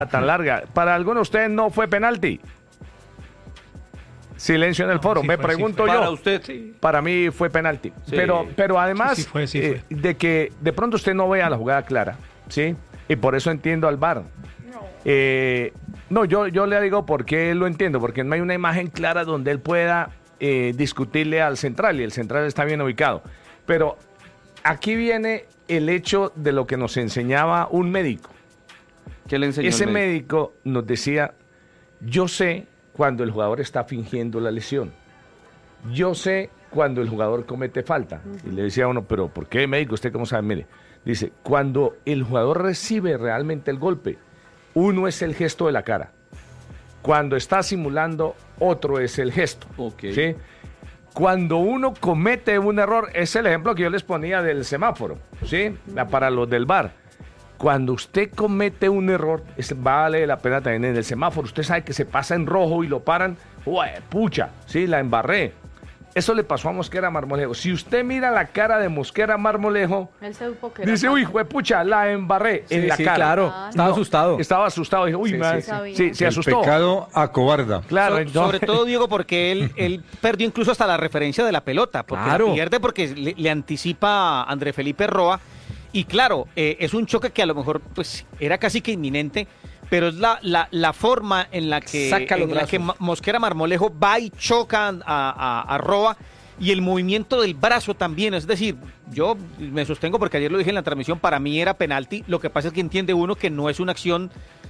tan larga. Para algunos de ustedes no fue penalti. Silencio en el foro. Sí Me fue, pregunto sí yo. Para usted. Sí. Para mí fue penalti. Sí. Pero además Sí fue. de que de pronto usted no vea la jugada clara, ¿sí? Y por eso entiendo al VAR. No, yo le digo por qué lo entiendo, porque no hay una imagen clara donde él pueda discutirle al central, y el central está bien ubicado. Pero aquí viene el hecho de lo que nos enseñaba un médico. ¿Qué le enseñó Ese el médico? médico nos decía, yo sé cuando el jugador está fingiendo la lesión. Yo sé cuando el jugador comete falta. Y le decía a uno, pero ¿por qué, médico? ¿Usted cómo sabe? Mire, dice, cuando el jugador recibe realmente el golpe, uno es el gesto de la cara. Cuando está simulando, otro es el gesto. Ok. ¿Sí? Cuando uno comete un error, es el ejemplo que yo les ponía del semáforo, ¿sí? Para los del VAR. Cuando usted comete un error, vale la pena también en el semáforo. Usted sabe que se pasa en rojo y lo paran. ¡Uy, pucha! Sí, la embarré. Eso le pasó a Mosquera Marmolejo. Si usted mira la cara de Mosquera Marmolejo, Él se supo que era dice, uy, falta. pucha, la embarré en la cara. claro. Ah, Estaba No, asustado. Estaba asustado. Dije, uy, Sí, man, sí, sí. sí, se El asustó. pecado acobarda. Claro, Sobre todo, Diego, porque él perdió incluso hasta la referencia de la pelota, porque Claro. la pierde porque le anticipa a André Felipe Roa, y claro, es un choque que a lo mejor pues era casi que inminente, pero es la forma en la que, Saca los en la que brazos. Mosquera Marmolejo va y choca a Roa, y el movimiento del brazo también, es decir, yo me sostengo porque ayer lo dije en la transmisión, para mí era penalti, lo que pasa es que entiende uno que no es una acción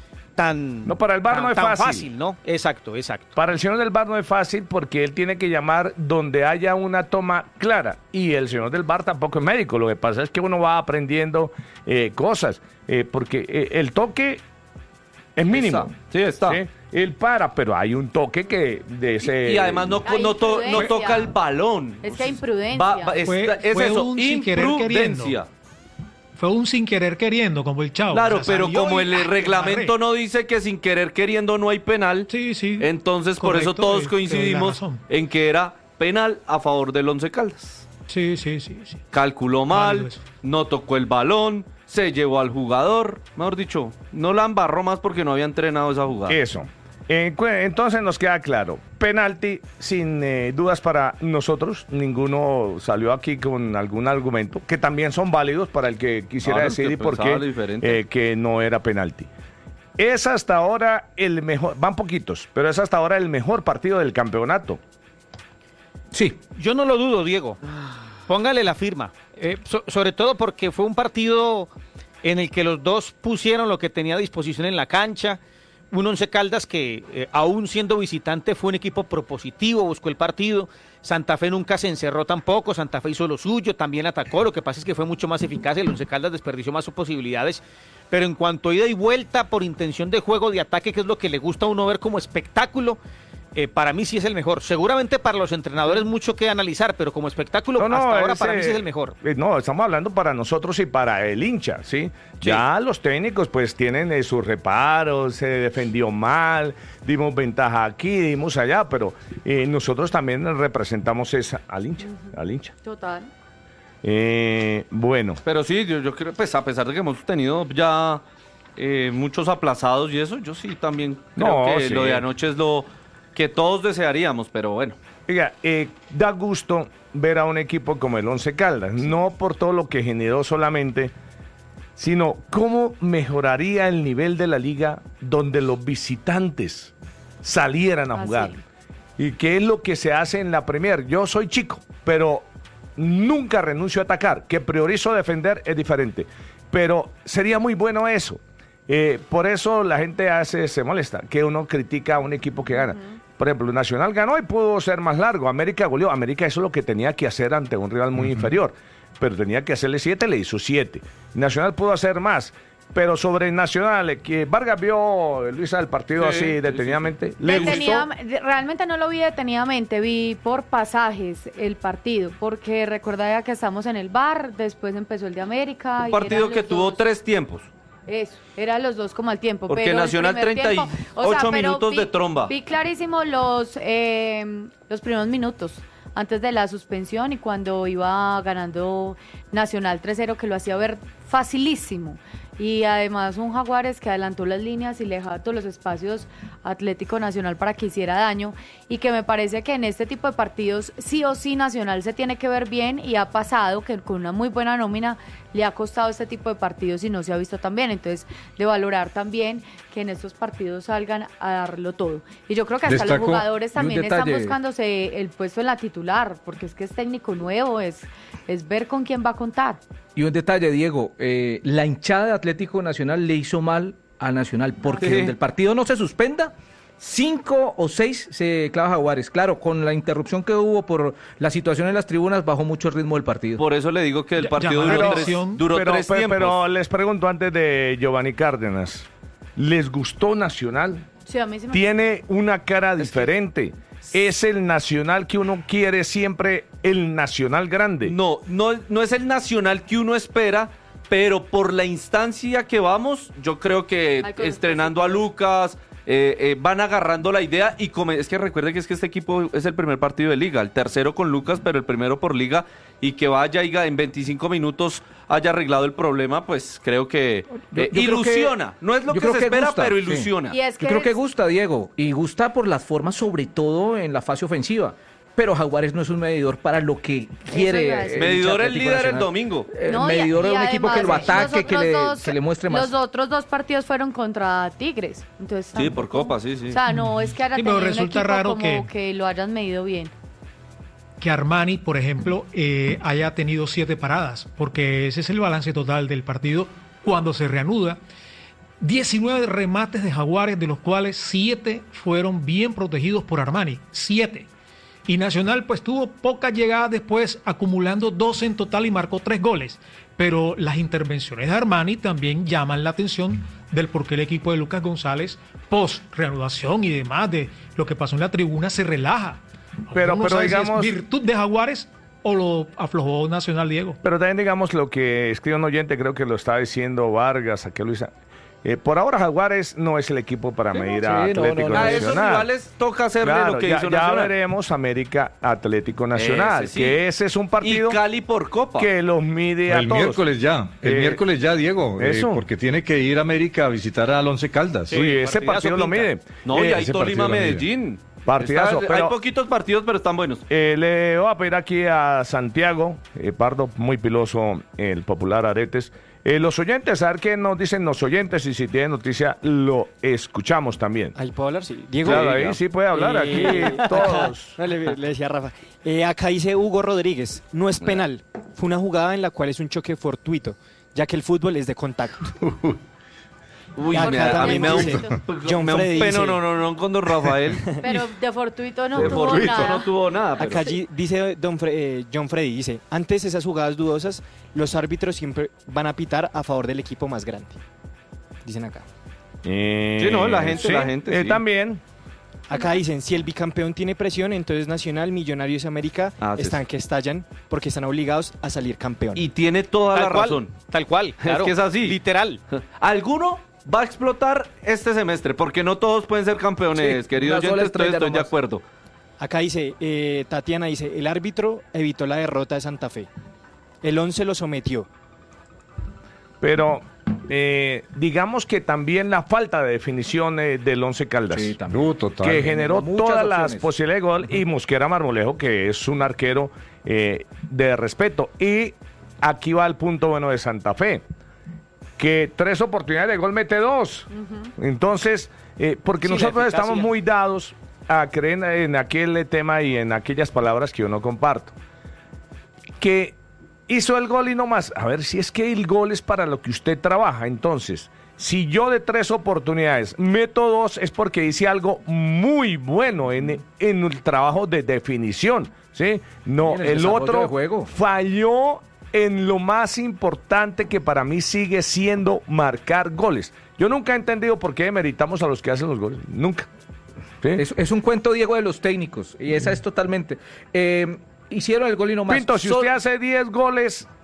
tan... No, para el VAR no es tan fácil. ¿no? Exacto. Para el señor del VAR no es fácil porque él tiene que llamar donde haya una toma clara. Y el señor del VAR tampoco es médico. Lo que pasa es que uno va aprendiendo cosas. Porque el toque es mínimo. Sí, está. ¿Sí? Él para, pero hay un toque que de ese... Y además no Hay imprudencia. toca el balón. Es que hay imprudencia. Es Fue eso, un sin querer imprudencia. Fue un sin querer queriendo, como el Chavo. Claro, O sea, pero salió como y el ¡ay, reglamento embarré! no dice que sin querer queriendo no hay penal, Sí, sí. entonces por eso Correcto, todos te doy la coincidimos razón. en que era penal a favor del Once Caldas. Sí. Calculó mal, Válido eso. no tocó el balón, se llevó al jugador, mejor dicho, no la embarró más porque no había entrenado esa jugada. Eso. Entonces nos queda claro, penalti sin dudas para nosotros, ninguno salió aquí con algún argumento, que también son válidos para el que quisiera Claro, decir que y por pensaba qué diferente. que no era penalti. Es hasta ahora el mejor, van poquitos, pero es hasta ahora el mejor partido del campeonato. Sí, yo no lo dudo, Diego. Póngale la firma. Sobre todo porque fue un partido en el que los dos pusieron lo que tenía a disposición en la cancha. Un Once Caldas que, aún siendo visitante, fue un equipo propositivo, buscó el partido. Santa Fe nunca se encerró tampoco, Santa Fe hizo lo suyo, también atacó. Lo que pasa es que fue mucho más eficaz, el Once Caldas desperdició más sus posibilidades. Pero en cuanto a ida y vuelta, por intención de juego, de ataque, que es lo que le gusta a uno ver como espectáculo, para mí sí es el mejor. Seguramente para los entrenadores mucho que analizar, pero como espectáculo, hasta ahora para mí sí es el mejor. No, estamos hablando para nosotros y para el hincha, ¿sí? Ya los técnicos pues tienen sus reparos, se defendió mal, dimos ventaja aquí, dimos allá, pero nosotros también representamos al hincha. Total. Bueno. Pero sí, yo creo, pues a pesar de que hemos tenido ya muchos aplazados y eso, yo sí también creo que sí. lo de anoche es lo que todos desearíamos, pero bueno. Oiga, da gusto ver a un equipo como el Once Caldas, no por todo lo que generó solamente, sino cómo mejoraría el nivel de la liga donde los visitantes salieran a jugar. ¿Y qué es lo que se hace en la Premier? Yo soy chico, pero nunca renuncio a atacar, que priorizo defender es diferente, pero sería muy bueno eso. Por eso la gente se molesta, que uno critica a un equipo que gana. Por ejemplo, Nacional ganó y pudo ser más largo. América goleó. América eso es lo que tenía que hacer ante un rival muy inferior. Pero tenía que hacerle 7, le hizo 7. Nacional pudo hacer más. Pero sobre Nacional, que Vargas vio, Luisa, el partido así detenidamente. ¿Le gustó? Realmente no lo vi detenidamente, vi por pasajes el partido, porque recuerda ya que estamos en el bar, después empezó el de América. Un partido que tuvo 3 tiempos. Eso, eran los dos como al tiempo. Porque pero Nacional el primer 38 pero minutos de tromba. Vi clarísimo los primeros minutos. antes de la suspensión y cuando iba ganando Nacional 3-0, que lo hacía ver facilísimo. Y además un Jaguares que adelantó las líneas y le dejaba todos los espacios a Atlético Nacional para que hiciera daño, y que me parece que en este tipo de partidos sí o sí Nacional se tiene que ver bien, y ha pasado que con una muy buena nómina le ha costado este tipo de partidos y no se ha visto tan bien. Entonces, de valorar también que en estos partidos salgan a darlo todo. Y yo creo que hasta los jugadores también están buscándose el puesto en la titular, porque es que es técnico nuevo, es ver con quién va a contar. Y un detalle, Diego, la hinchada de Atlético Nacional le hizo mal a Nacional, porque donde el partido no se suspenda, 5 o 6 se clava Jaguares. Claro, con la interrupción que hubo por la situación en las tribunas, bajó mucho el ritmo del partido. Por eso le digo que el partido duró tres tiempos. Pero les pregunto antes de Giovanni Cárdenas, ¿les gustó Nacional? Sí, a mí sí me Tiene una cara diferente. Es el Nacional que uno quiere siempre, el Nacional grande. No es el Nacional que uno espera, pero por la instancia que vamos, yo creo que estrenando a Lucas, van agarrando la idea y es que recuerde que este equipo es el primer partido de liga, el tercero con Lucas, pero el primero por liga, y que vaya y en 25 minutos haya arreglado el problema, pues creo que ilusiona. No es lo que se espera, pero ilusiona. Sí. Yo creo que gusta, Diego, y gusta por las formas, sobre todo en la fase ofensiva. Pero Jaguares no es un medidor para lo que quiere. Medidor el líder Nacional. El domingo. Medidor de un equipo que lo ataque, que le muestre más. Los otros 2 partidos fueron contra Tigres. Entonces, sí, por Copa, sí. O sea, no es que ahora pero resulta un equipo raro como que lo hayan medido bien. Que Armani, por ejemplo, haya tenido 7 paradas, porque ese es el balance total del partido cuando se reanuda. 19 remates de Jaguares, de los cuales 7 fueron bien protegidos por Armani. 7. Y Nacional pues tuvo pocas llegadas después, acumulando 12 en total y marcó 3 goles. Pero las intervenciones de Armani también llaman la atención del por qué el equipo de Lucas González, post reanudación y demás de lo que pasó en la tribuna, se relaja. Pero ¿Es digamos, virtud de Jaguares o lo aflojó Nacional, Diego? Pero también digamos lo que escribió un oyente, creo que lo estaba diciendo Vargas, aquí Luisa. Por ahora Jaguares no es el equipo para medir a Atlético Nacional. A esos rivales toca hacerle lo que hizo ya Nacional. Veremos América Atlético Nacional, que ese es un partido y Cali por Copa que los mide a el todos. Miércoles ya, Diego, porque tiene que ir América a visitar al Once Caldas. Sí, ese partido lo mide. No, y hay Tolima Medellín. Partidazo. Hay poquitos partidos, pero están buenos. Le voy a pedir aquí a Santiago Pardo, muy piloso, el popular Aretes. Los oyentes, a ver qué nos dicen los oyentes, y si tienen noticia, lo escuchamos también. Ahí puedo hablar, sí. Diego. Claro, ahí sí puede hablar, aquí todos. Acá, le decía a Rafa. Acá dice Hugo Rodríguez, no es penal. Fue una jugada en la cual es un choque fortuito, ya que el fútbol es de contacto. Uy, a mí me da un peno, no con don Rafael. Pero de fortuito no tuvo nada. Pero... Acá dice John Freddy, dice, antes esas jugadas dudosas, los árbitros siempre van a pitar a favor del equipo más grande. Dicen acá. Sí, no, la gente sí. También. Acá dicen, si el bicampeón tiene presión, entonces Nacional, Millonarios y América están que estallan porque están obligados a salir campeón. Y tiene toda la razón. Tal cual, claro. Es que es así. Literal. ¿Alguno va a explotar este semestre? Porque no todos pueden ser campeones, queridos oyentes, estoy de acuerdo. Acá dice, Tatiana dice, el árbitro evitó la derrota de Santa Fe. El 11 lo sometió. Pero digamos que también la falta de definición del Once Caldas, que generó todas las posibilidades de gol, y Mosquera Marmolejo, que es un arquero de respeto. Y aquí va el punto bueno de Santa Fe, que 3 oportunidades de gol mete 2. Entonces, porque nosotros estamos muy dados a creer en aquel tema y en aquellas palabras que yo no comparto. Que hizo el gol y no más. A ver, si es que el gol es para lo que usted trabaja. Entonces, si yo de 3 oportunidades meto 2, es porque hice algo muy bueno en el trabajo de definición, ¿sí? No, el otro falló en lo más importante, que para mí sigue siendo marcar goles. Yo nunca he entendido por qué demeritamos a los que hacen los goles. Nunca. ¿Sí? Es un cuento, Diego, de los técnicos. Y esa es totalmente... hicieron el gol y no más. Pinto, si usted hace 10 goles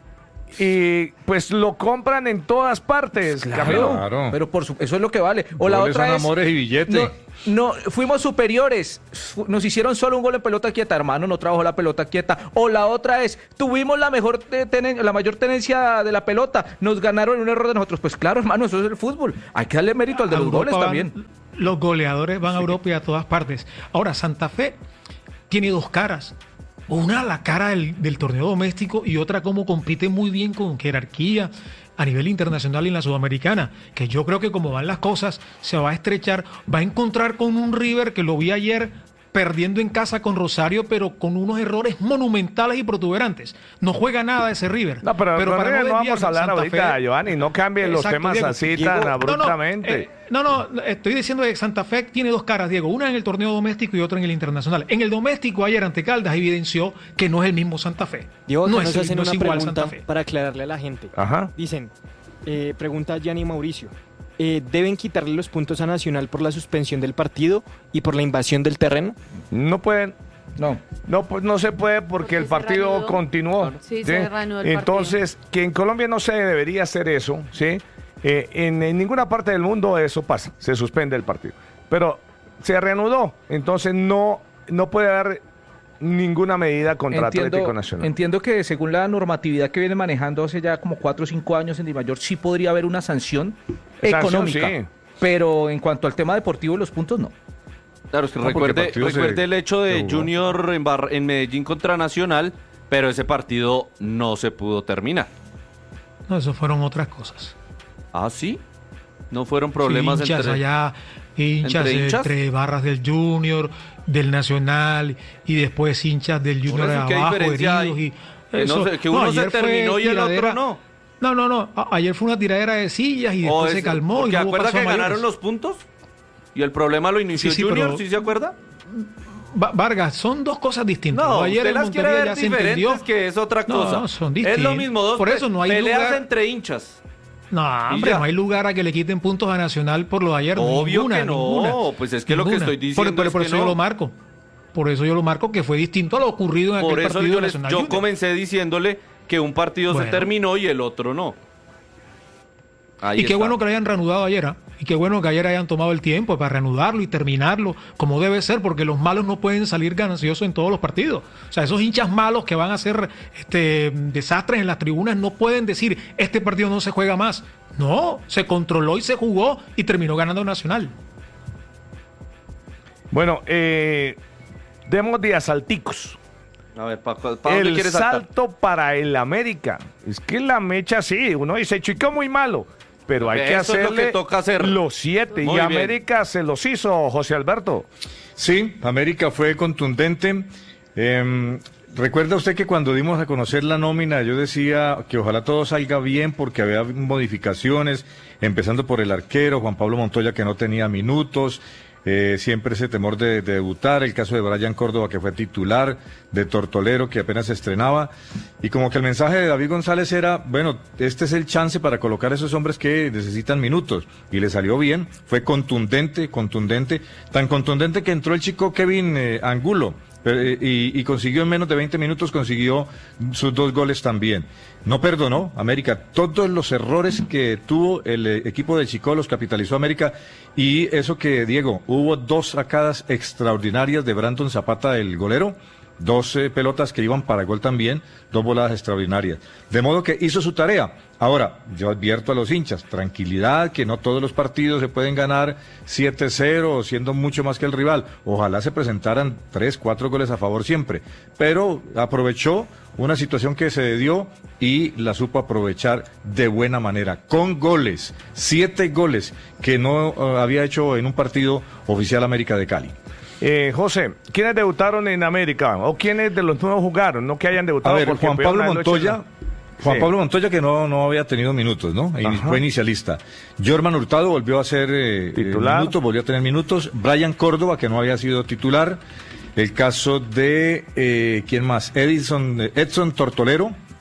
y pues lo compran en todas partes. Claro. Pero eso es lo que vale. O la otra son es amores y billetes. No, fuimos superiores. Nos hicieron solo un gol en pelota quieta, hermano, no trabajó la pelota quieta. O la otra es, tuvimos la mayor tenencia de la pelota, nos ganaron en un error de nosotros. Pues claro, hermano, eso es el fútbol. Hay que darle mérito al de los goles también. Los goleadores van a Europa y a todas partes. Ahora, Santa Fe tiene dos caras. Una, la cara del torneo doméstico, y otra, cómo compite muy bien con jerarquía a nivel internacional y en la Sudamericana, que yo creo que como van las cosas, se va a estrechar, va a encontrar con un River que lo vi ayer perdiendo en casa con Rosario, pero con unos errores monumentales y protuberantes. No juega nada ese River. No, pero para no vamos a hablar Santa ahorita, Fe, Giovanni, no cambien los temas Diego, así tan abruptamente. No, estoy diciendo que Santa Fe tiene dos caras, Diego, una en el torneo doméstico y otra en el internacional. En el doméstico, ayer ante Caldas evidenció que no es el mismo Santa Fe. Diego, no nos es hacen una igual pregunta Santa Fe. para aclararle a la gente. Ajá. Dicen, pregunta Gianni Mauricio, ¿deben quitarle los puntos a Nacional por la suspensión del partido y por la invasión del terreno? No pueden. No, pues no se puede porque el partido continuó. Sí, se reanudó el Entonces, que en Colombia no se debería hacer eso, ¿sí? En ninguna parte del mundo eso pasa, se suspende el partido. Pero se reanudó, entonces no puede haber ninguna medida contra Atlético Nacional. Entiendo que según la normatividad que viene manejando hace ya como 4 o 5 años en Dimayor, sí podría haber una sanción económica, sí. Pero en cuanto al tema deportivo, los puntos no. Claro, es que recuerde el hecho de Junior en Medellín contra Nacional, pero ese partido no se pudo terminar. No, eso fueron otras cosas. ¿Ah, sí? ¿No fueron problemas hinchas entre barras del Junior, del Nacional, y después hinchas del Junior abajo, heridos? Que uno se terminó y el otro no. No. Ayer fue una tiradera de sillas y después se calmó. ¿Te acuerdas que mayores. ganaron los puntos? ¿Y el problema lo inició Junior? ¿Sí se acuerda? Vargas, son dos cosas distintas. No, ayer usted en las Montería quiere ver ya se entendió que es otra cosa. No, son distintas. Es lo mismo, por eso no hay peleas lugar entre hinchas. No, hombre, no hay lugar a que le quiten puntos a Nacional por lo de ayer. Obvio ninguna, que no, ninguna, pues es que lo que estoy diciendo por eso yo lo marco. Por eso yo lo marco, que fue distinto a lo ocurrido en aquel partido Nacional. Yo comencé diciéndole que un partido se terminó y el otro no. Y qué bueno que lo hayan reanudado ayer, y qué bueno que ayer hayan tomado el tiempo para reanudarlo y terminarlo como debe ser, porque los malos no pueden salir gananciosos en todos los partidos. O sea, esos hinchas malos que van a hacer desastres en las tribunas no pueden decir, este partido no se juega más. No, se controló y se jugó y terminó ganando Nacional. Bueno, demos de asalticos. A ver, ¿para dónde quieres saltar? El salto para el América. Es que la mecha sí, uno dice, chico, muy malo. Pero hay que hacerle es lo que toca hacer. Los 7. Muy y bien. América se los hizo, José Alberto. Sí, América fue contundente. Recuerda usted que cuando dimos a conocer la nómina, yo decía que ojalá todo salga bien porque había modificaciones, empezando por el arquero, Juan Pablo Montoya, que no tenía minutos. Siempre ese temor de debutar, el caso de Brian Córdoba, que fue titular, de Tortolero, que apenas se estrenaba, y como que el mensaje de David González era, bueno, este es el chance para colocar a esos hombres que necesitan minutos, y le salió bien, fue contundente, tan contundente que entró el chico Kevin Angulo, y consiguió en menos de 20 minutos, consiguió sus 2 goles también. No perdonó América, todos los errores que tuvo el equipo de Chico los capitalizó América, y eso que, Diego, hubo 2 sacadas extraordinarias de Brandon Zapata, el golero, 2 pelotas que iban para gol también, 2 voladas extraordinarias. De modo que hizo su tarea. Ahora, yo advierto a los hinchas, tranquilidad, que no todos los partidos se pueden ganar 7-0, siendo mucho más que el rival. Ojalá se presentaran 3, 4 goles a favor siempre. Pero aprovechó una situación que se dio y la supo aprovechar de buena manera, con goles, 7 goles que no había hecho en un partido oficial América de Cali. José, ¿quiénes debutaron en América? ¿O quiénes de los nuevos jugaron? No que hayan debutado. A ver, Juan Pablo Montoya, que no había tenido minutos, ¿no? Fue inicialista. Jorman Hurtado volvió a ser titular. Volvió a tener minutos. Brian Córdoba, que no había sido titular. El caso de, ¿quién más? Edson Tortolero,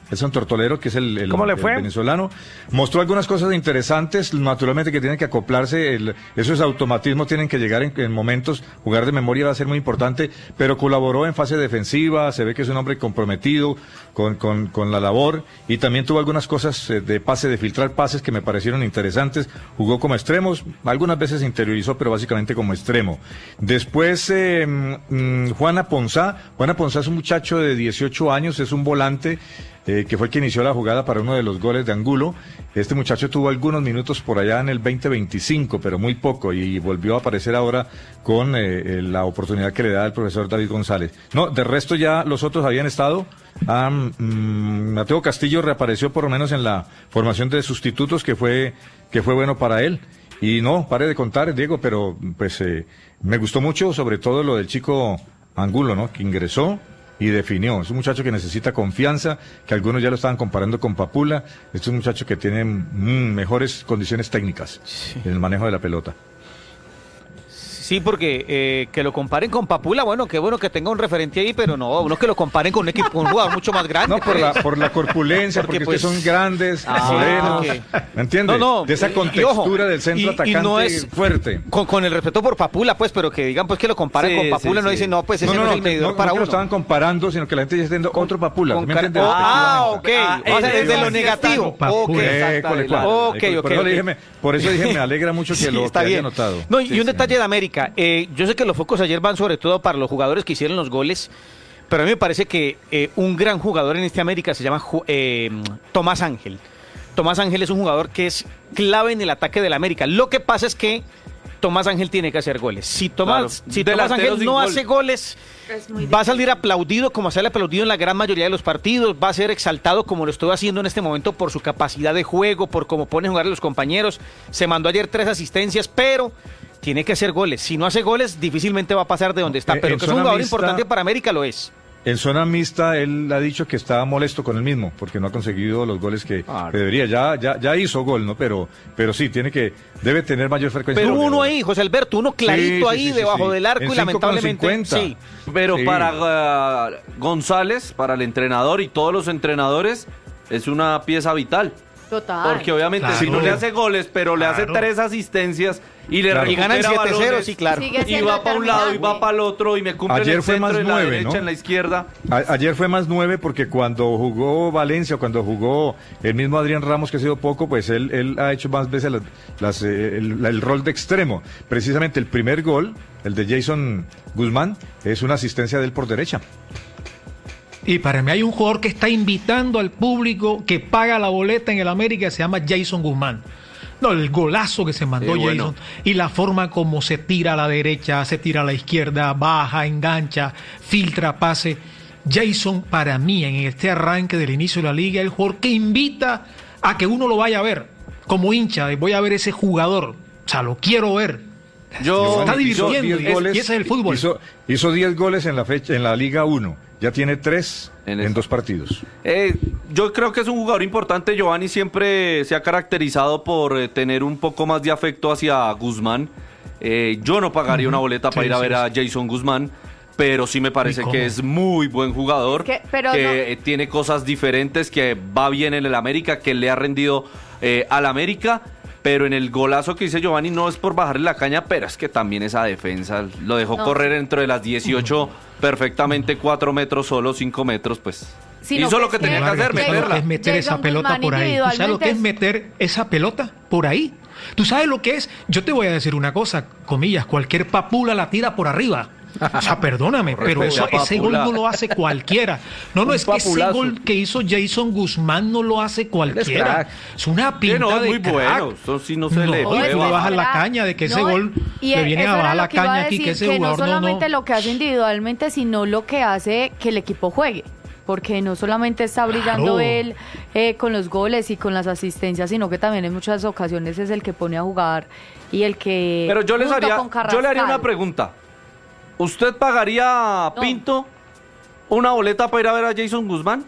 Edson Tortolero, que es el ¿Cómo le fue? el venezolano. Mostró algunas cosas interesantes, naturalmente que tienen que acoplarse, esos automatismos tienen que llegar en momentos, jugar de memoria va a ser muy importante, pero colaboró en fase defensiva, se ve que es un hombre comprometido con la labor, y también tuvo algunas cosas de pase, de filtrar pases que me parecieron interesantes. Jugó como extremos, algunas veces interiorizó, pero básicamente como extremo. Después, Juana Ponzá es un muchacho de 18 años, es un volante, que fue el que inició la jugada para uno de los goles de Angulo. Este muchacho tuvo algunos minutos por allá en el 2025, pero muy poco, y volvió a aparecer ahora con la oportunidad que le da el profesor David González. No, de resto ya los otros habían estado. Mateo Castillo reapareció por lo menos en la formación de sustitutos, que fue bueno para él. Y no, pare de contar, Diego, pero pues me gustó mucho, sobre todo lo del chico Angulo, ¿no? Que ingresó y definió. Es un muchacho que necesita confianza, que algunos ya lo estaban comparando con Papula. Este es un muchacho que tiene mejores condiciones técnicas en el manejo de la pelota. Sí, porque que lo comparen con Papula, bueno, qué bueno que tenga un referente ahí, pero no, uno que lo comparen con un equipo, con un jugador mucho más grande. No, por la corpulencia, porque pues, son grandes, morenos, ¿me entiendes? No, de esa contextura del centro atacante no es fuerte. Con el respeto por Papula, pues, pero que digan pues que lo comparen con Papula, no dicen, no, pues ese no es el medidor para uno. No, uno. lo estaban comparando, sino que la gente ya está diciendo otro Papula. Ok. O sea, desde lo negativo. Por eso dije, me alegra mucho que lo haya notado. No, y un detalle de América, yo sé que los focos ayer van sobre todo para los jugadores que hicieron los goles, pero a mí me parece que un gran jugador en este América se llama Tomás Ángel. Tomás Ángel es un jugador que es clave en el ataque del América. Lo que pasa es que Tomás Ángel tiene que hacer goles. Si Tomás Ángel no hace goles, va a salir aplaudido como sale aplaudido en la gran mayoría de los partidos, va a ser exaltado como lo estoy haciendo en este momento por su capacidad de juego, por cómo pone a jugar a los compañeros. Se mandó ayer 3 asistencias, pero tiene que hacer goles. Si no hace goles, difícilmente va a pasar de donde está. Pero que es un jugador importante para América, lo es. En zona mixta, él ha dicho que está molesto con él mismo, porque no ha conseguido los goles que debería. Ya hizo gol, ¿no? Pero sí, debe tener mayor frecuencia. Pero uno ahí, José Alberto, uno clarito debajo del arco, y lamentablemente. Sí. Pero para González, para el entrenador y todos los entrenadores, es una pieza vital. Total. Porque obviamente si no le hace goles, pero le hace 3 asistencias y le ganan 7-0, sí, claro. Y va para un lado y va para el otro y me cumple ayer en el fue centro, más en 9, la derecha, ¿no? en la izquierda. Ayer fue más 9 porque cuando jugó Valencia, cuando jugó el mismo Adrián Ramos, que ha sido poco, pues él ha hecho más veces el rol de extremo. Precisamente el primer gol, el de Jason Guzmán, es una asistencia de él por derecha. Y para mí hay un jugador que está invitando al público, que paga la boleta en el América, se llama Jason Guzmán. No, el golazo que se mandó Jason, y la forma como se tira a la derecha, se tira a la izquierda, baja, engancha, filtra pase. Jason, para mí, en este arranque del inicio de la liga, es el jugador que invita a que uno lo vaya a ver como hincha, voy a ver ese jugador, o sea, lo quiero ver. Se está divirtiendo, y ese es el fútbol. Hizo 10 goles en la Liga 1. Ya tiene 3 en 2 partidos. Yo creo que es un jugador importante. Giovanni siempre se ha caracterizado por tener un poco más de afecto hacia Guzmán. Yo no pagaría una boleta para ir a ver a Jason Guzmán, pero sí me parece que es muy buen jugador, que tiene cosas diferentes, que va bien en el América, que le ha rendido al América. Pero en el golazo que dice Giovanni no es por bajarle la caña, pero es que también esa defensa lo dejó correr dentro de las 18 perfectamente, 4 metros solo, 5 metros, pues. Hizo lo que tenía que hacer, meterla. Es meter esa pelota por ahí. ¿Tú sabes lo que es meter esa pelota por ahí? ¿Tú sabes lo que es? Yo te voy a decir una cosa, comillas, cualquier papula la tira por arriba. O sea, perdóname, pero ese gol no lo hace cualquiera. No, es que ese gol que hizo Jason Guzmán no lo hace cualquiera. Es una pinta de muy crack. bueno. Eso sí no se le puede bajar la caña de que ese gol le viene a bajar la caña aquí, que ese jugador no solamente lo que hace individualmente, sino lo que hace que el equipo juegue. Porque no solamente está brillando él con los goles y con las asistencias, sino que también en muchas ocasiones es el que pone a jugar y el que... Pero yo le haría una pregunta. ¿Usted pagaría, Pinto, una boleta para ir a ver a Jason Guzmán?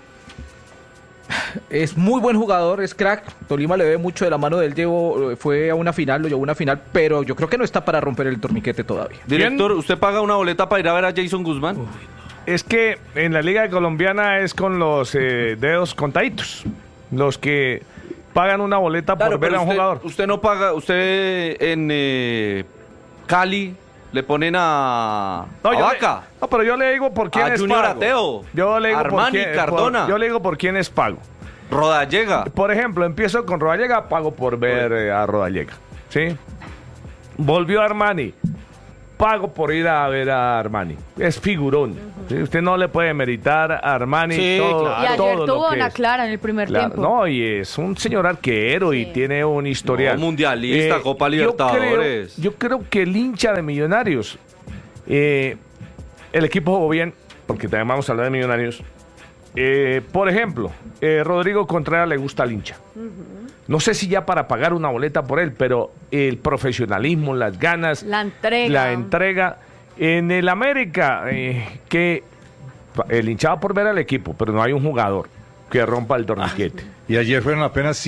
Es muy buen jugador, es crack. Tolima le ve mucho de la mano de él. Fue a una final, lo llevó a una final, pero yo creo que no está para romper el torniquete todavía. Director, ¿usted paga una boleta para ir a ver a Jason Guzmán? Es que en la Liga Colombiana es con los dedos contaditos. Los que pagan una boleta por ver a un jugador. Usted no paga, usted en Cali le ponen a Vaca. No, pero yo le digo por quién es Junior pago. Ateo, Yo le digo Armani, Cardona. yo le digo por quién es pago. Rodallega. Por ejemplo, empiezo con Rodallega, pago por ver a Rodallega. ¿Sí? Volvió Armani, pago por ir a ver a Armani. Es figurón. ¿Sí? Usted no le puede meritar a Armani todo, Y ayer todo lo tuvo que una es. clara en el primer Claro, tiempo. no, y es un señor arquero y tiene un historial. No, mundialista, Copa Libertadores. Yo creo que el hincha de Millonarios, el equipo jugó bien, porque también vamos a hablar de Millonarios. Por ejemplo, Rodrigo Contreras le gusta al hincha. No sé si ya para pagar una boleta por él, pero el profesionalismo, las ganas, La entrega. En el América, que el hinchado por ver al equipo, pero no hay un jugador que rompa el torniquete. Y ayer fueron apenas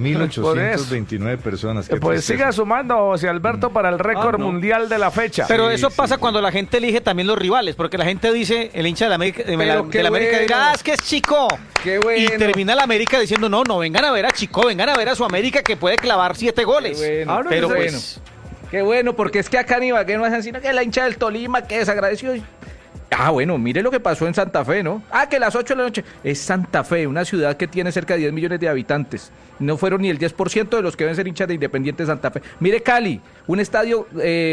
7.829 personas. Qué Pues tristeza. siga sumando, José Alberto, para el récord mundial de la fecha. Pero Sí, eso sí, pasa sí. cuando la gente elige también los rivales, porque la gente dice, el hincha de la América, qué de la América bueno. dirá, es que es Chico. Qué bueno. Y termina la América diciendo, no, vengan a ver a Chico, vengan a ver a su América que puede clavar 7 goles. Qué bueno, Pero qué pues, Qué bueno, porque es que acá en Ibagué no es así, sino que la hincha del Tolima, que desagradeció. Ah, bueno, mire lo que pasó en Santa Fe, ¿no? Ah, que las 8 de la noche. Es Santa Fe, una ciudad que tiene cerca de 10 millones de habitantes. No fueron ni el 10% de los que deben ser hinchas de Independiente Santa Fe. Mire Cali, un estadio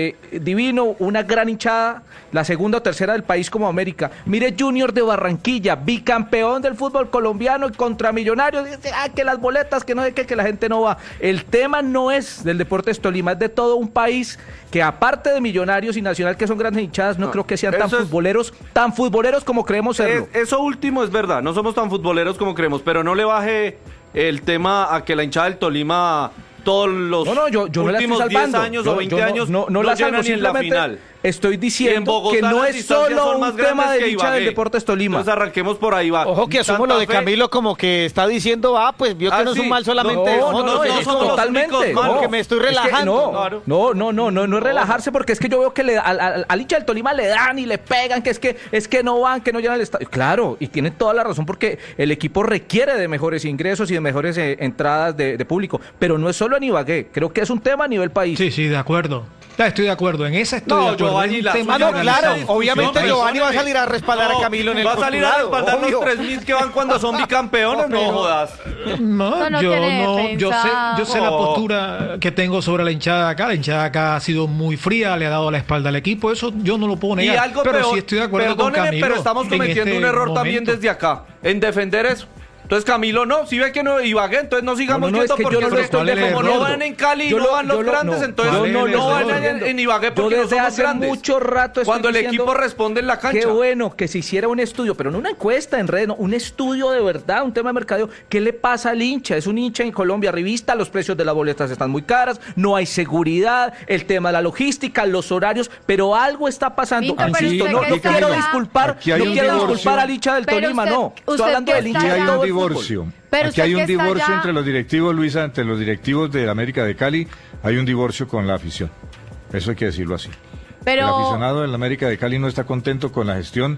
divino, una gran hinchada, la segunda o tercera del país como América. Mire Junior de Barranquilla, bicampeón del fútbol colombiano y contra Millonarios. Dice, que las boletas, que no sé qué, que la gente no va. El tema no es del Deportes Tolima, es de todo un país que aparte de Millonarios y Nacional, que son grandes hinchadas, no creo que sean tan futboleros como creemos serlo. Eso último es verdad, no somos tan futboleros como creemos, pero no le baje el tema a que la hinchada del Tolima todos los yo no la estoy últimos 10 salvando. años Yo- o 20 yo años no la llegan salvo, ni en la simplemente final. estoy Y en diciendo Bogotá que no las es distancias solo son más un tema grandes de que hincha del Ibagué. Deportes Tolima. Entonces arranquemos por ahí, va. ojo que asumo lo de Santa Fe- Camilo como que está diciendo, pues vio que Ah, no es un sí. mal solamente. No, es somos los totalmente. únicos malos. que me estoy Es que relajando. Claro. No es relajarse, porque es que yo veo que al hincha del Tolima le dan y le pegan, que es que no van, que no llenan el estadio. Claro, y tiene toda la razón, porque el equipo requiere de mejores ingresos y de mejores entradas de público, pero no es solo en Ibagué, creo que es un tema a nivel país. Sí, de acuerdo. Estoy de acuerdo. En esa estoy No, de acuerdo. Giovanni, Es un la tema suya Ah, no, no organizado. claro, obviamente No, Giovanni va a perdóneme. salir a respaldar a Camilo en el Va a salir a postulado, respaldar los obvio. 3.000 que van cuando son bicampeones, no jodas. No, No yo tiene no, defensa. yo sé la No. postura que tengo sobre la hinchada de acá. La hinchada de acá ha sido muy fría, le ha dado la espalda al equipo. Eso yo no lo puedo Y negar. algo pero peor, sí estoy de acuerdo con perdóneme, Camilo. pero estamos en cometiendo este un error también momento. desde acá, en defender eso. Entonces Camilo no, si ve que no Ibagué, entonces no sigamos No, yendo es que porque yo no lo es que estoy como no defendiendo. van en Cali y Yo no lo- van los yo lo- grandes, no, entonces yo no no, lo van estoy en Ibagué Yo porque no desde somos hace grandes. mucho rato estoy Cuando el diciendo equipo responde en la cancha. Qué bueno que se hiciera un estudio, pero no una encuesta en redes, no, un estudio de verdad, un tema de mercadeo. ¿Qué le pasa al hincha? Es un hincha en Colombia revista, los precios de las boletas están muy caras, no hay seguridad, el tema de la logística, los horarios, pero algo está pasando. Pinto, pero Insisto, usted no, que no está quiero allá- disculpar, Aquí hay no un quiero divorcio. disculpar al hincha del Pero Tolima, usted- no. Estoy usted hablando que del está hincha Aquí de hay allá- todo un el fútbol. divorcio. Pero Aquí hay usted un que está divorcio allá- entre los directivos, Luisa, entre los directivos de la América de Cali. Hay un divorcio con la afición. Eso hay que decirlo así. El Pero aficionado de la América de Cali no está contento con la gestión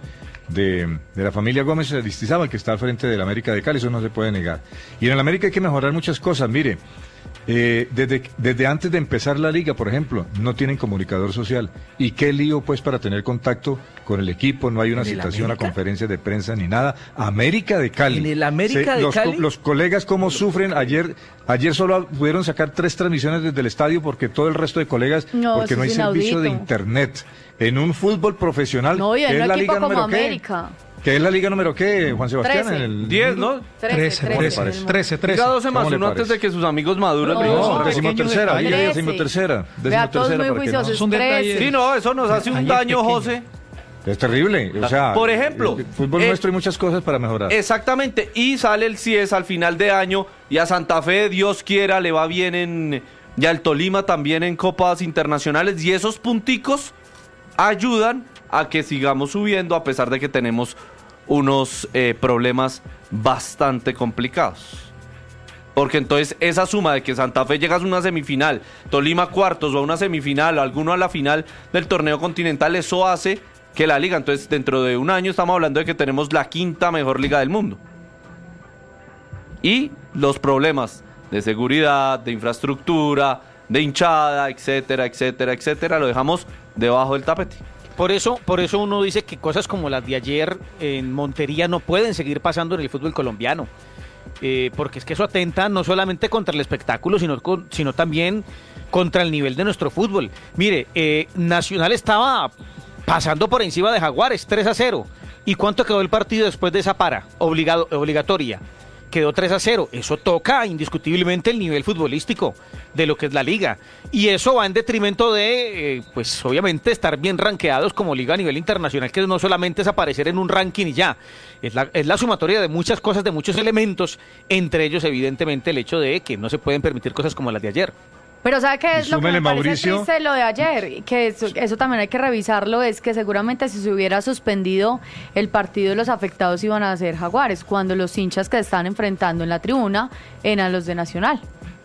de la familia Gómez Aristizábal, que está al frente de la América de Cali, eso no se puede negar. Y en la América hay que mejorar muchas cosas. Mire, desde antes de empezar la liga, por ejemplo, no tienen comunicador social. Y qué lío, pues, para tener contacto con el equipo, no hay una ¿En el citación a América? conferencias de prensa ni nada. América de Cali. ¿En el América de Cali? Los colegas cómo sufren. Ayer solo pudieron sacar 3 transmisiones desde el estadio porque todo el resto de colegas, No, porque eso no hay es servicio de inaudito. internet. En un fútbol profesional, no, y que en es un la equipo liga como número qué. América. ¿Qué es la liga número qué, Juan Sebastián? 13. En el 10, ¿no? 13. Diga 12 más ¿Cómo le 1 antes parece? de que sus amigos maduren. No, digo, son No, pequeños decimotercera, detalles. diga decimotercera. Vea, todos muy Decimotercera, para que no- juiciosos. Son detalles. Sí, no, eso nos hace un Ahí es daño, pequeño. José. Es terrible. O sea, Por ejemplo, el fútbol nuestro hay muchas cosas para mejorar. Exactamente, y sale el CIES al final de año y a Santa Fe, Dios quiera, le va bien y al Tolima también en copas internacionales y esos punticos ayudan a que sigamos subiendo a pesar de que tenemos unos problemas bastante complicados. Porque entonces esa suma de que Santa Fe llega a una semifinal, Tolima cuartos o a una semifinal o alguno a la final del torneo continental, eso hace que la liga. Entonces, dentro de un año estamos hablando de que tenemos la 5ª mejor liga del mundo. Y los problemas de seguridad, de infraestructura, de hinchada, etcétera, etcétera, etcétera, lo dejamos debajo del tapete. Por eso uno dice que cosas como las de ayer en Montería no pueden seguir pasando en el fútbol colombiano. Porque es que eso atenta no solamente contra el espectáculo, sino también contra el nivel de nuestro fútbol. Mire, Nacional estaba pasando por encima de Jaguares, 3-0. ¿Y cuánto quedó el partido después de esa para obligatoria? Quedó 3-0. Eso toca indiscutiblemente el nivel futbolístico de lo que es la liga. Y eso va en detrimento de, pues obviamente, estar bien rankeados como liga a nivel internacional, que no solamente es aparecer en un ranking y ya. Es la sumatoria de muchas cosas, de muchos elementos, entre ellos, evidentemente, el hecho de que no se pueden permitir cosas como las de ayer. Pero ¿sabe qué es lo que me parece Mauricio. triste lo de ayer? Que eso también hay que revisarlo, es que seguramente si se hubiera suspendido el partido, los afectados iban a ser Jaguares, cuando los hinchas que están enfrentando en la tribuna eran los de Nacional.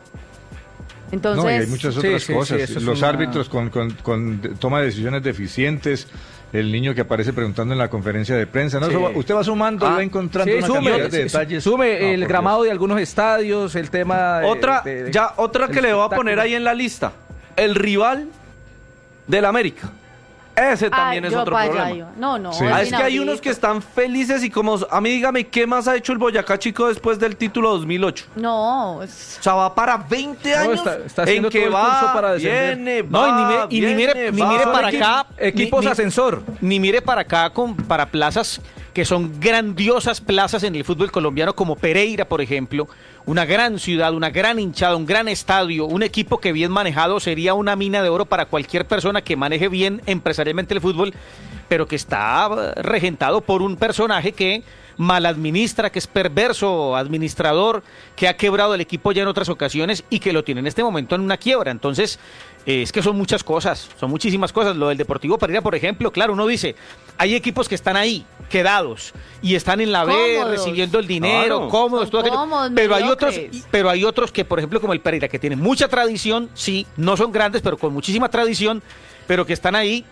Entonces, No, y hay muchas otras cosas. eso es Los una- árbitros con toma de decisiones deficientes, el niño que aparece preguntando en la conferencia de prensa. No, Sí. eso usted va sumando y va encontrando una cantidad de detalles. Sume No, el por gramado de algunos estadios, el tema... Otra que le voy a poner ahí en la lista. El rival del América. Ese también es yo otro pa' allá problema. iba. No, Sí. Es que hay inaudito. unos que están felices y como... A mí dígame, ¿qué más ha hecho el Boyacá Chico después del título 2008? No, O sea, va para 20 No, años está haciendo en que todo el curso va, para descender. viene, No, va, y ni mire va. para acá. Equipos ascensor. Ni mire para acá para plazas que son grandiosas plazas en el fútbol colombiano, como Pereira, por ejemplo, una gran ciudad, una gran hinchada, un gran estadio, un equipo que bien manejado sería una mina de oro para cualquier persona que maneje bien empresarialmente el fútbol, pero que está regentado por un personaje que maladministra, que es perverso administrador, que ha quebrado el equipo ya en otras ocasiones y que lo tiene en este momento en una quiebra. Entonces, es que son muchas cosas, son muchísimas cosas. Lo del Deportivo Pereira, por ejemplo, claro, uno dice, hay equipos que están ahí, quedados, y están en la B Cómodos. recibiendo el dinero, Claro. cómodos, Son todo aquello. cómodos, Pero mediocres. hay otros que, por ejemplo, como el Pereira, que tienen mucha tradición, sí, no son grandes, pero con muchísima tradición, pero que están ahí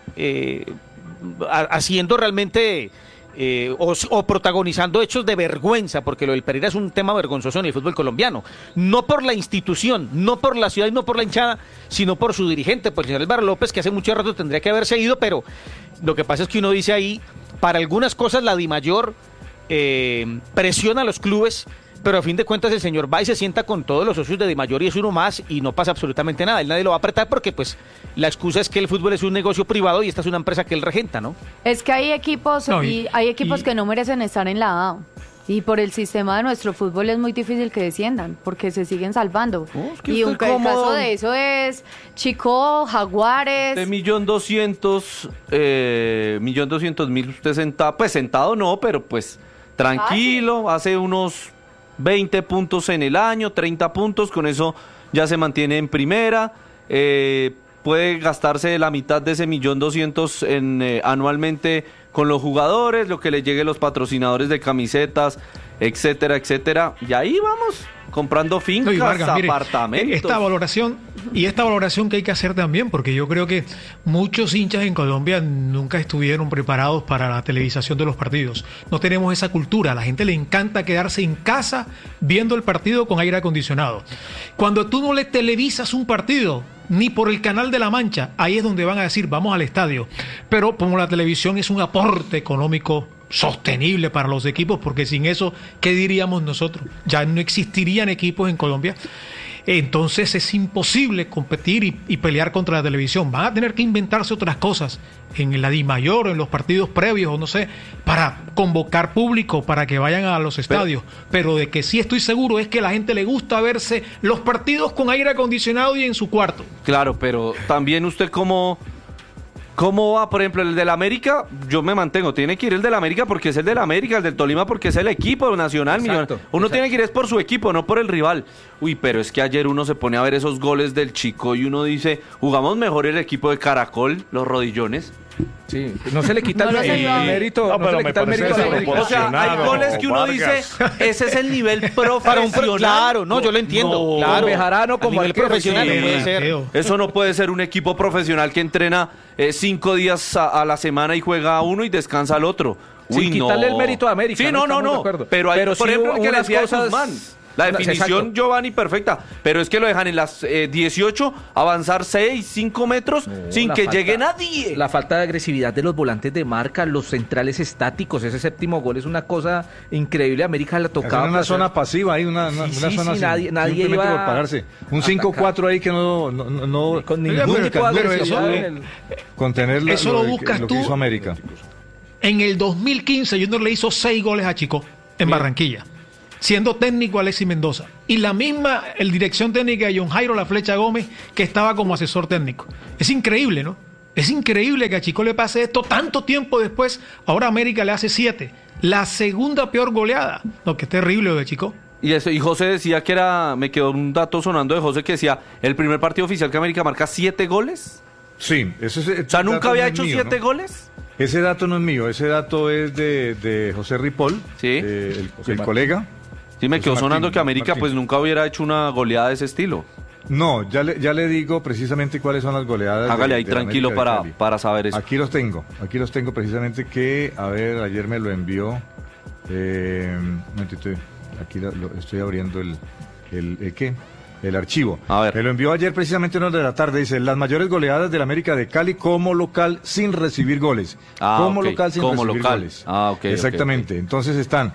haciendo realmente... o protagonizando hechos de vergüenza, porque lo del Pereira es un tema vergonzoso en el fútbol colombiano, no por la institución, no por la ciudad y no por la hinchada, sino por su dirigente, por el señor Álvaro López, que hace mucho rato tendría que haberse ido, pero lo que pasa es que uno dice ahí, para algunas cosas la DIMAYOR presiona a los clubes, pero a fin de cuentas el señor va y se sienta con todos los socios de DIMAYOR y es uno más y no pasa absolutamente nada, él nadie lo va a apretar porque pues la excusa es que el fútbol es un negocio privado y esta es una empresa que él regenta, ¿no? es que hay equipos No, hay equipos que no merecen estar en la A. Y por el sistema de nuestro fútbol es muy difícil que desciendan, porque se siguen salvando. Es que Y usted el como- caso de eso es Chico, Jaguares. De 1.200.000 usted sentado, pues sentado no, pero pues tranquilo, hace unos 20 puntos en el año, 30 puntos, con eso ya se mantiene en primera, puede gastarse la mitad de ese 1.200.000 anualmente con los jugadores, lo que le llegue a los patrocinadores de camisetas, etcétera, etcétera, y ahí vamos, comprando No, fincas, y Vargas, mire, apartamentos. esta valoración que hay que hacer también, porque yo creo que muchos hinchas en Colombia nunca estuvieron preparados para la televisación de los partidos. No tenemos esa cultura. A la gente le encanta quedarse en casa viendo el partido con aire acondicionado. Cuando tú no le televisas un partido, ni por el canal de La Mancha, ahí es donde van a decir, vamos al estadio. Pero como la televisión es un aporte económico sostenible para los equipos, porque sin eso, ¿qué diríamos nosotros? Ya no existirían equipos en Colombia. Entonces es imposible competir y pelear contra la televisión. Van a tener que inventarse otras cosas en la DIMAYOR, en los partidos previos, o no sé, para convocar público, para que vayan a los estadios. Pero de que sí estoy seguro es que a la gente le gusta verse los partidos con aire acondicionado y en su cuarto. Claro, pero también usted ¿cómo va? Por ejemplo, el del América, yo me mantengo, tiene que ir el del América porque es el del América, el del Tolima porque es el equipo nacional. Exacto, Uno exacto. tiene que ir es por su equipo, no por el rival. Uy, pero es que ayer uno se pone a ver esos goles del Chico y uno dice, jugamos mejor el equipo de Caracol, los rodillones. Sí, no se le quita No el, lo sé, no. mérito. No, No, pero se le me quita el parece mérito a la desproporcionado. América. O sea, hay goles que uno Vargas. dice, ese es el nivel profesional. Claro, no, yo lo entiendo. Claro, Bejarano a como nivel arquero, profesional sí, no puede ser. Mateo. Eso no puede ser un equipo profesional que entrena 5 días a la semana y juega a uno y descansa al otro. Sin quitarle el mérito a América. Sí, no. estamos de acuerdo. Pero hay, por sí ejemplo, hubo lo que le unas decía cosas- Guzmán. La definición, Exacto. Giovanni, perfecta. Pero es que lo dejan en las 18 avanzar 6, 5 metros sin la que falta- llegue nadie. La falta de agresividad de los volantes de marca, los centrales estáticos, ese séptimo gol es una cosa increíble. América la tocaba. Una zona pasiva ahí, una Sí, zona sí, nadie simplemente iba por pararse. Un a 5-4 ahí que no con Oiga, ningún pero- tipo de pero agresividad. eso- en el- contener Eso lo que- buscas lo que tú. hizo América. En el 2015 Junior le hizo 6 goles a Chico en Barranquilla, siendo técnico Alexis Mendoza. Y la misma el dirección técnica de John Jairo La Flecha Gómez, que estaba como asesor técnico. Es increíble, ¿no? Es increíble que a Chico le pase esto tanto tiempo después. Ahora América le hace 7. La segunda peor goleada. No, que es terrible lo de Chico. Y José decía que me quedó un dato sonando de José que decía, el primer partido oficial que América marca 7 goles. Sí, eso es. O sea, nunca había hecho 7 goles. Ese dato no es mío, ese dato es de José Ripoll, Sí. el colega. Sí, me José quedó Martín, sonando que América Martín. pues nunca hubiera hecho una goleada de ese estilo. No, ya le digo precisamente cuáles son las goleadas. Hágale ahí de la tranquilo América de Cali. para saber eso. Aquí los tengo precisamente que, a ver, ayer me lo envió. Un momentito, aquí estoy abriendo el archivo. A ver. Me lo envió ayer precisamente en 1 de la tarde. Dice, las mayores goleadas del América de Cali como local sin recibir goles. Ok, Local sin como recibir local. goles. Ok. Exactamente. Entonces están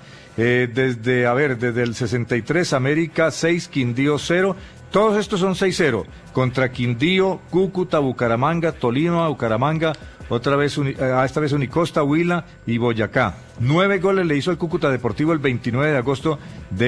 desde el 63 América 6, Quindío 0. Todos estos son 6-0 contra Quindío, Cúcuta, Bucaramanga, Tolima, Bucaramanga, esta vez Unicosta, Huila y Boyacá. 9 goles le hizo el Cúcuta Deportivo el 29 de agosto de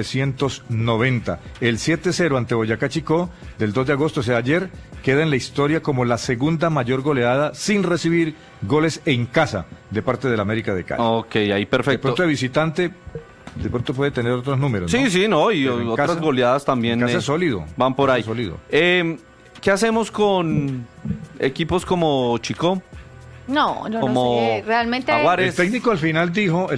1990. El 7-0 ante Boyacá Chicó del 2 de agosto, o sea, ayer, queda en la historia como la segunda mayor goleada sin recibir goles en casa de parte del América de Cali. Ok, ahí De perfecto. pronto de visitante, de pronto puede tener otros números, ¿no? Sí, no, y Pero en otras casa- goleadas también en casa sólido. van por ahí. Sólido. ¿Qué hacemos con equipos como Chico? No, yo Como no sé. Realmente. Jaguares. El técnico al final dijo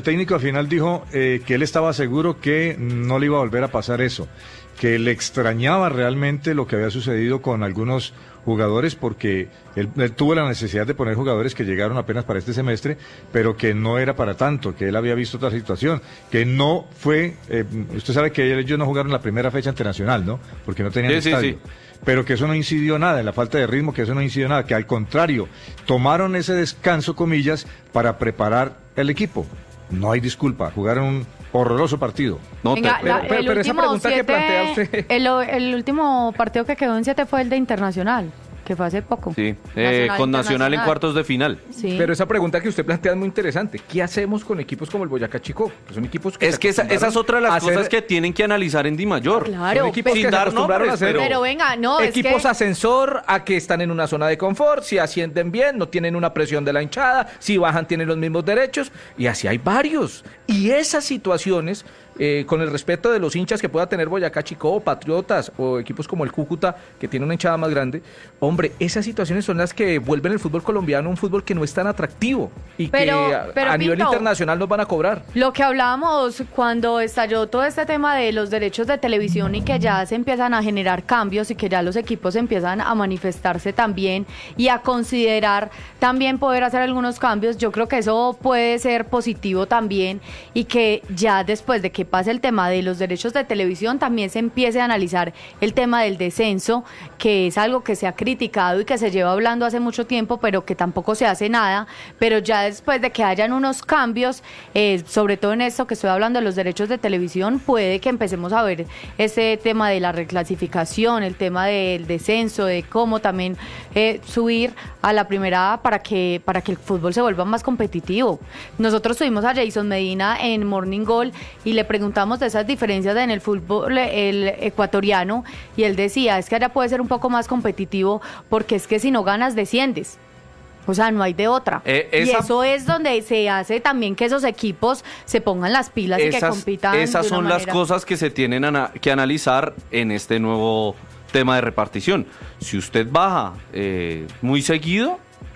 que él estaba seguro que no le iba a volver a pasar eso, que le extrañaba realmente lo que había sucedido con algunos jugadores porque él tuvo la necesidad de poner jugadores que llegaron apenas para este semestre, pero que no era para tanto, que él había visto otra situación, que no fue, usted sabe que ellos no jugaron la primera fecha internacional, ¿no? Porque no tenían Sí, estadio. sí. Pero que eso no incidió nada, en la falta de ritmo, que eso no incidió nada, que al contrario, tomaron ese descanso, comillas, para preparar el equipo. No hay disculpa, jugaron un horroroso partido. No Venga, te- pero esa último pregunta que 7, plantea usted. el último partido que quedó en 7 fue el de Internacional, que fue hace poco. Sí, Nacional, con Nacional en Internacional. cuartos de final. Sí. Pero esa pregunta que usted plantea es muy interesante. ¿Qué hacemos con equipos como el Boyacá Chico? Que son equipos que Es se que esa es acostumbraron otra de las a hacer- cosas que tienen que analizar en Di Mayor. Claro, son equipos sin que se dar acostumbraron nombres, a hacer pero venga, no, es equipos que... ascensor a que están en una zona de confort, si ascienden bien, no tienen una presión de la hinchada, si bajan tienen los mismos derechos, y así hay varios. Y esas situaciones, con el respeto de los hinchas que pueda tener Boyacá Chico, o Patriotas, o equipos como el Cúcuta, que tiene una hinchada más grande, hombre, esas situaciones son las que vuelven el fútbol colombiano un fútbol que no es tan atractivo, y Pero- que pero, a nivel Pinto, internacional nos van a cobrar. Lo que hablábamos cuando estalló todo este tema de los derechos de televisión y que ya se empiezan a generar cambios y que ya los equipos empiezan a manifestarse también y a considerar también poder hacer algunos cambios, yo creo que eso puede ser positivo también y que ya después de que pase el tema de los derechos de televisión también se empiece a analizar el tema del descenso, que es algo que se ha criticado y que se lleva hablando hace mucho tiempo, pero que tampoco se hace nada, pero ya después de que hayan unos cambios, sobre todo en esto que estoy hablando de los derechos de televisión, puede que empecemos a ver ese tema de la reclasificación, el tema del descenso, de cómo también subir a la primera para que el fútbol se vuelva más competitivo. Nosotros tuvimos a Jason Medina en Morning Goal y le preguntamos de esas diferencias en el fútbol el ecuatoriano y él decía, es que allá puede ser un poco más competitivo porque es que si no ganas desciendes. O sea, no hay de otra. Y eso es donde se hace también que esos equipos se pongan las pilas y que compitan. Esas de una son las manera. cosas que se tienen que analizar en este nuevo tema de repartición. Si usted baja muy seguido,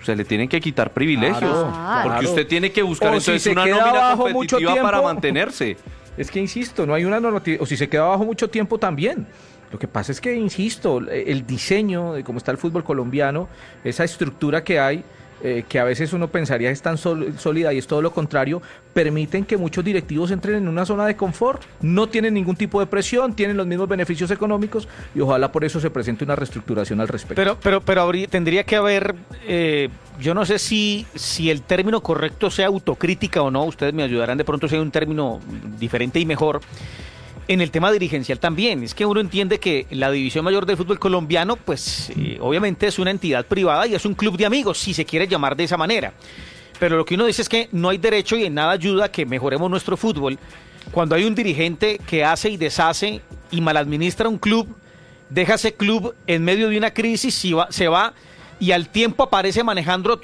se le tienen que quitar privilegios. Claro, porque usted tiene que buscar O entonces si se una queda nómina abajo mucho competitiva para tiempo. mantenerse. Es que insisto, no hay una normativa, o si se queda abajo mucho tiempo también. Lo que pasa es que, insisto, el diseño de cómo está el fútbol colombiano, esa estructura que hay, que a veces uno pensaría es tan sólida y es todo lo contrario, permiten que muchos directivos entren en una zona de confort, no tienen ningún tipo de presión, tienen los mismos beneficios económicos y ojalá por eso se presente una reestructuración al respecto. Pero tendría que haber, yo no sé si el término correcto sea autocrítica o no, ustedes me ayudarán de pronto si hay un término diferente y mejor. En el tema dirigencial también, es que uno entiende que la División Mayor del Fútbol Colombiano, pues obviamente es una entidad privada y es un club de amigos, si se quiere llamar de esa manera. Pero lo que uno dice es que no hay derecho y en nada ayuda a que mejoremos nuestro fútbol cuando hay un dirigente que hace y deshace y maladministra un club, deja ese club en medio de una crisis, se va y al tiempo aparece manejando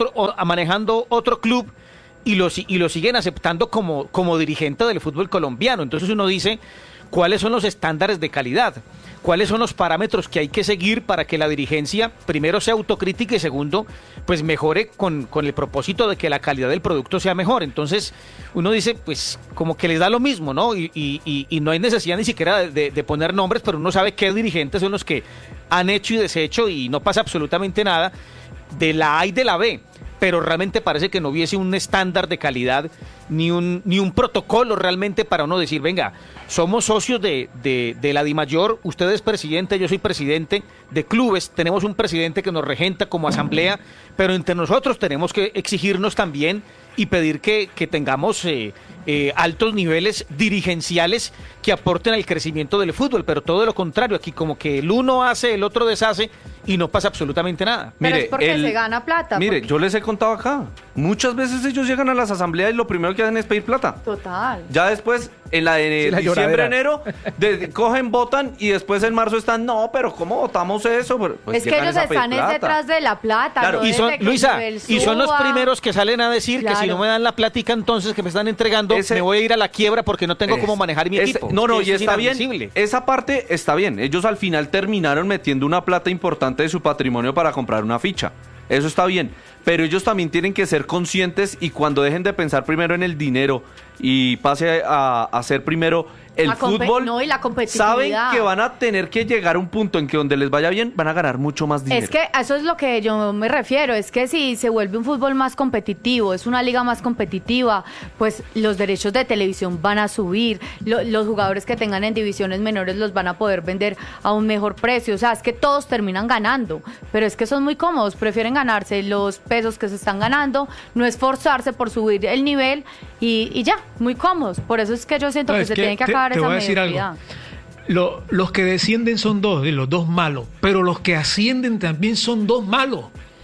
otro club y lo siguen aceptando como dirigente del fútbol colombiano. Entonces uno dice, ¿cuáles son los estándares de calidad? ¿Cuáles son los parámetros que hay que seguir para que la dirigencia, primero, sea autocrítica y segundo, pues mejore con el propósito de que la calidad del producto sea mejor? Entonces, uno dice, pues como que les da lo mismo, ¿no? Y no hay necesidad ni siquiera de poner nombres, pero uno sabe qué dirigentes son los que han hecho y deshecho y no pasa absolutamente nada de la A y de la B. Pero realmente parece que no hubiese un estándar de calidad ni un protocolo realmente para uno decir, venga, somos socios de la DIMAYOR, usted es presidente, yo soy presidente de clubes, tenemos un presidente que nos regenta como asamblea, pero entre nosotros tenemos que exigirnos también y pedir que tengamos altos niveles dirigenciales que aporten al crecimiento del fútbol, pero todo lo contrario, aquí como que el uno hace, el otro deshace y no pasa absolutamente nada. Pero es porque se gana plata. Mire, porque... yo les he contado acá, muchas veces ellos llegan a las asambleas y lo primero que hacen es pedir plata. Total. Ya después, en la de diciembre, enero, cogen, votan y después en marzo están, no, pero ¿cómo votamos eso? Pues es que ellos están detrás de la plata. Claro. No Y son, Luisa, y son los suba. primeros que salen a decir que si no me dan la plática entonces que me están entregando, me voy a ir a la quiebra porque no tengo cómo manejar mi equipo. No, es y está bien. inadmisible. Esa parte está bien. Ellos al final terminaron metiendo una plata importante de su patrimonio para comprar una ficha. Eso está bien. Pero ellos también tienen que ser conscientes y cuando dejen de pensar primero en el dinero y pase a hacer primero el fútbol, no, y la competitividad. saben que van a tener que llegar a un punto en que donde les vaya bien van a ganar mucho más dinero. Es que a eso es lo que yo me refiero, es que si se vuelve un fútbol más competitivo, es una liga más competitiva, pues los derechos de televisión van a subir, los jugadores que tengan en divisiones menores los van a poder vender a un mejor precio, o sea, es que todos terminan ganando, pero es que son muy cómodos, prefieren ganarse los pesos que se están ganando, no esforzarse por subir el nivel y ya, muy cómodos, por eso es que yo siento que se tiene que acabar te esa voy a decir mediocridad. Algo. Los que descienden son dos, de los dos malos, pero los que ascienden también son dos malos.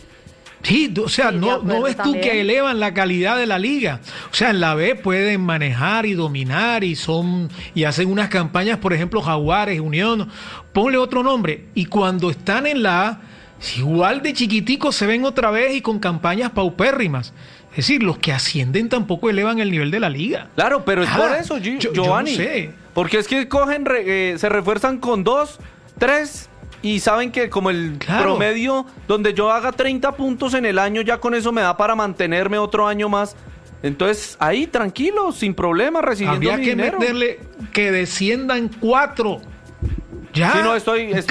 Sí, o sea, Sí, no ves tú también. que elevan la calidad de la liga. O sea, en la B pueden manejar y dominar y hacen unas campañas, por ejemplo, Jaguares, Unión, ponle otro nombre. Y cuando están en la A, igual de chiquiticos se ven otra vez y con campañas paupérrimas. Es decir, los que ascienden tampoco elevan el nivel de la liga. Claro, pero es Nada. por eso, Yo Giovanni. no sé. Porque es que cogen, se refuerzan con 2, 3 y saben que como el promedio donde yo haga 30 puntos en el año, ya con eso me da para mantenerme otro año más. Entonces, ahí tranquilo, sin problema, recibiendo Había mi que dinero. meterle que desciendan 4. Ya. Sí, no, esto hay que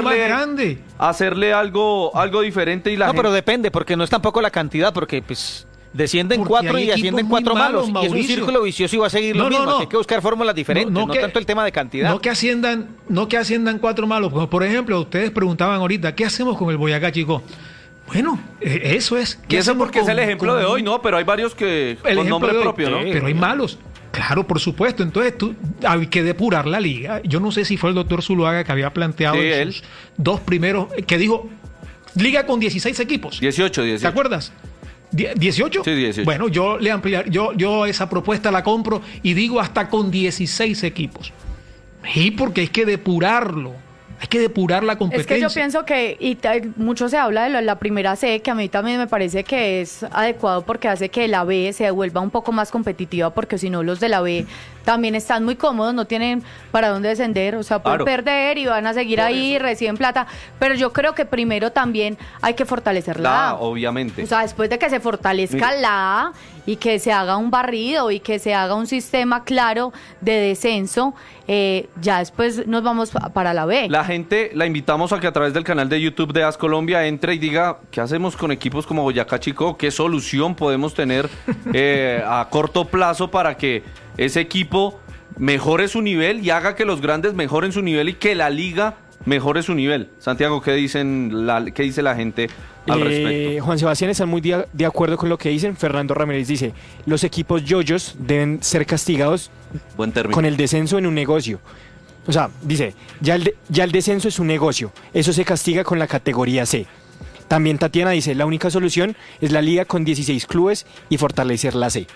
hacerle algo diferente y la No, gente... pero depende, porque no es tampoco la cantidad, porque pues descienden Porque 4 hay y ascienden equipos muy 4 malos. malos, Y es un Mauricio. círculo vicioso y va a seguir lo mismo. Hay que buscar fórmulas diferentes, no tanto el tema de cantidad. No que asciendan 4 malos. Como por ejemplo, ustedes preguntaban ahorita, ¿qué hacemos con el Boyacá Chico? Bueno, eso es. Y eso porque es el ejemplo de hoy, ¿no? Pero hay varios que con nombre propio, ¿no? Pero hay malos. Claro, por supuesto. Entonces hay que depurar la liga. Yo no sé si fue el doctor Zuluaga que había planteado en sus dos primeros, que dijo, liga con 16 equipos. 18. ¿Te acuerdas? ¿18? Sí, 18. Bueno, yo le ampliar, yo esa propuesta la compro y digo hasta con 16 equipos. Y porque hay que depurarlo. Hay que depurar la competencia. Es que yo pienso que, mucho se habla de la primera C, que a mí también me parece que es adecuado porque hace que la B se vuelva un poco más competitiva, porque si no los de la B también están muy cómodos, no tienen para dónde descender, o sea, pueden perder y van a seguir ahí, reciben plata, pero yo creo que primero también hay que fortalecer la A. Obviamente. O sea, después de que se fortalezca la A y que se haga un barrido y que se haga un sistema claro de descenso, ya después nos vamos para la B. La gente la invitamos a que a través del canal de YouTube de AS Colombia entre y diga qué hacemos con equipos como Boyacá Chico, qué solución podemos tener a corto plazo para que ese equipo mejore su nivel y haga que los grandes mejoren su nivel y que la liga mejore su nivel. Santiago, ¿qué dice la gente al respecto? Juan Sebastián está muy de acuerdo con lo que dicen. Fernando Ramírez dice, los equipos yoyos deben ser castigados con el descenso en un negocio. O sea, dice, ya el descenso es un negocio, eso se castiga con la categoría C. También Tatiana dice, la única solución es la liga con 16 clubes y fortalecer la C.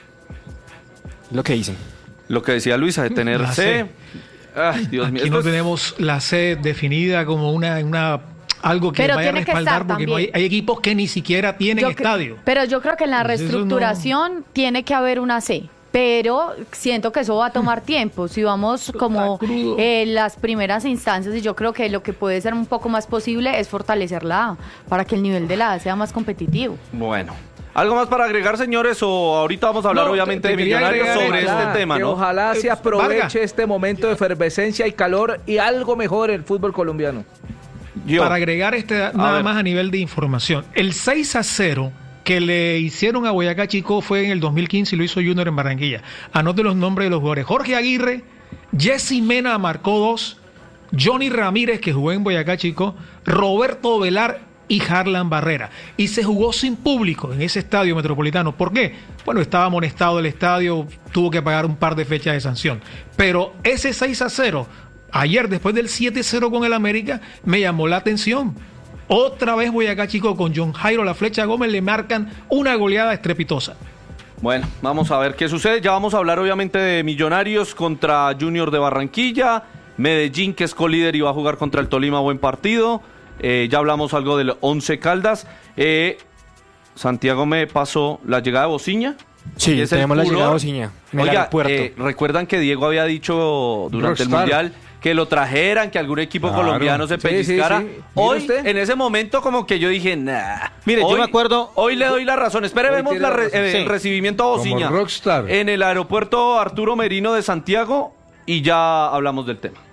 Lo que dicen. Lo que decía Luisa, de tener La C. Ay, Dios mío. Aquí no tenemos la C definida como una algo que vaya a respaldar, porque no hay equipos que ni siquiera tienen estadio. Pero yo creo que en la reestructuración tiene que haber una C. Pero siento que eso va a tomar tiempo. Si vamos como las primeras instancias, y yo creo que lo que puede ser un poco más posible es fortalecer la A, para que el nivel de la A sea más competitivo. Bueno. ¿Algo más para agregar, señores? O ahorita vamos a hablar obviamente de Millonarios sobre este tema, ¿no? Ojalá se aproveche este momento de efervescencia y calor y algo mejor en el fútbol colombiano. Para agregar nada más a nivel de información, el 6-0 que le hicieron a Boyacá Chico fue en el 2015 y lo hizo Junior en Barranquilla. Anote los nombres de los jugadores: Jorge Aguirre, Jesse Mena marcó 2, Johnny Ramírez, que jugó en Boyacá Chico, Roberto Velar y Harlan Barrera. Y se jugó sin público en ese estadio metropolitano. ¿Por qué? Bueno, estaba amonestado el estadio, tuvo que pagar un par de fechas de sanción. Pero ese 6-0, ayer después del 7-0 con el América, me llamó la atención. Otra vez Boyacá Chico con John Jairo La Flecha Gómez le marcan una goleada estrepitosa. Bueno, vamos a ver qué sucede. Ya vamos a hablar obviamente de Millonarios contra Junior de Barranquilla. Medellín, que es colíder y va a jugar contra el Tolima, buen partido. Ya hablamos algo del Once Caldas. Santiago me pasó la llegada de Bociña. Sí, tenemos la llegada de Bociña en el aeropuerto. Recuerdan que Diego había dicho durante el Mundial que lo trajeran, que algún equipo colombiano se pellizcara. Sí. Hoy, en ese momento, como que yo dije, nah. Mire, yo me acuerdo. Hoy le doy la razón. Esperemos el recibimiento a Bociña en el aeropuerto Arturo Merino de Santiago y ya hablamos del tema.